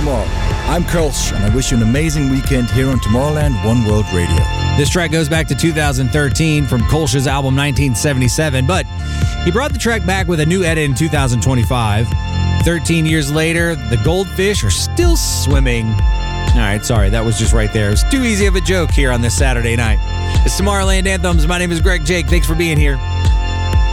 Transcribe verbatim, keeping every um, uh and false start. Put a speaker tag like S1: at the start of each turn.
S1: tomorrow. I'm Kolsch, and I wish you an amazing weekend here on Tomorrowland One World Radio.
S2: This track goes back to two thousand thirteen from Kolsch's album nineteen seventy-seven, but he brought the track back with a new edit in two thousand twenty-five. thirteen years later, the goldfish are still swimming. All right, sorry, that was just right there. It was too easy of a joke here on this Saturday night. It's Tomorrowland Anthems. My name is Greg Jake. Thanks for being here.